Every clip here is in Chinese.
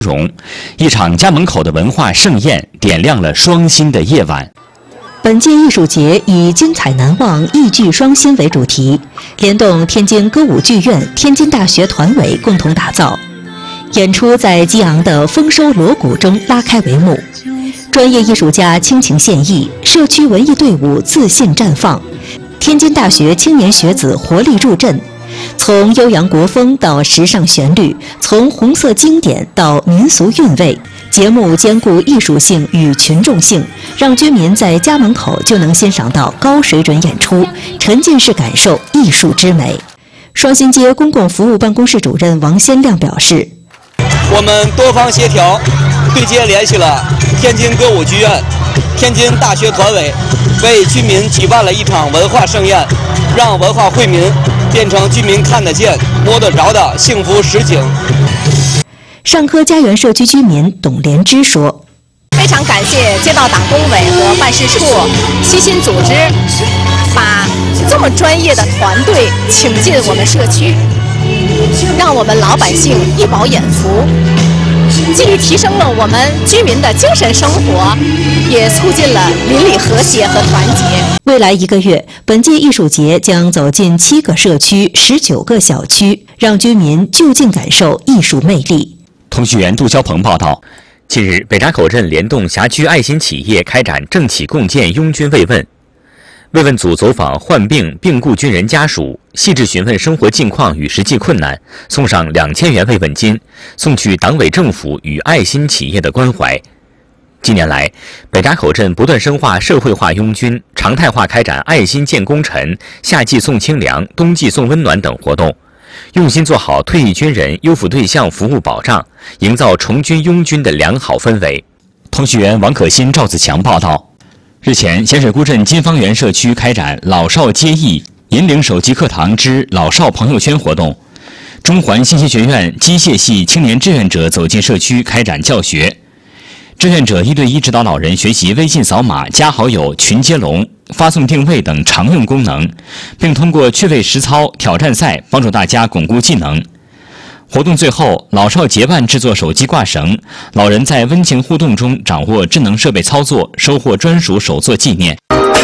容，一场家门口的文化盛宴点亮了双馨的夜晚。 本届艺术节以精彩难忘、艺剧双馨为主题，联动天津歌舞剧院、天津大学团委共同打造。演出在激昂的丰收锣鼓中拉开帷幕，专业艺术家倾情献艺，社区文艺队伍自信绽放，天津大学青年学子活力助阵。从悠扬国风到时尚旋律，从红色经典到民俗韵味，节目兼顾艺术性与群众性，让居民在家门口就能欣赏到高水准演出，沉浸式感受艺术之美。双馨街公共服务办公室主任王先亮表示， 我们多方协调，对接联系了天津歌舞剧院、天津大学团委，为居民举办了一场文化盛宴，让文化惠民变成居民看得见、摸得着的幸福实景。 上科家园社区居民董连芝说：“ 非常感谢街道党工委和办事处悉心组织，把这么专业的团队请进我们社区，让我们老百姓一饱眼福，既提升了我们居民的精神生活，也促进了邻里和谐和团结。” 未来1个月，本届艺术节将走进7个社区、19个小区，让居民就近感受艺术魅力。 通讯员杜霄鹏报道，近日北闸口镇联动辖区爱心企业开展政企共建拥军慰问。慰问组走访患病病故军人家属，细致询问生活近况与实际困难，送上2000元慰问金，送去党委政府与爱心企业的关怀。近年来，北闸口镇不断深化社会化拥军，常态化开展爱心建功臣、夏季送清凉、冬季送温暖等活动，用心做好退役军人优抚对象服务保障，营造重军拥军的良好氛围。通讯员王可欣、赵子强报道。日前，咸水沽镇金方园社区开展老少皆益引领手机课堂之老少朋友圈活动，中环信息学院机械系青年志愿者走进社区开展教学，志愿者1对1指导老人学习微信扫码、加好友、群接龙、发送定位等常用功能，并通过趣味实操、挑战赛帮助大家巩固技能。活动最后，老少结伴制作手机挂绳，老人在温情互动中掌握智能设备操作，收获专属手作纪念。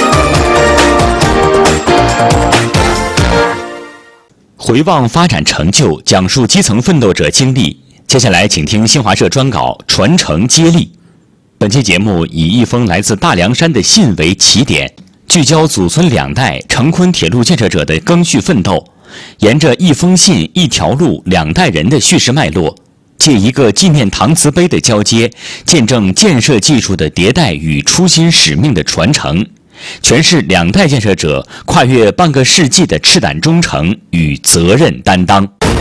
回望发展成就，讲述基层奋斗者经历。接下来，请听新华社专稿《传承接力》。本期节目以一封来自大凉山的信为起点，聚焦祖孙2代成昆铁路建设者的赓续奋斗。沿着一封信、一条路、2代人的叙事脉络，借一个纪念搪瓷杯的交接，见证建设技术的迭代与初心使命的传承，诠释2代建设者跨越半个世纪的赤胆忠诚与责任担当。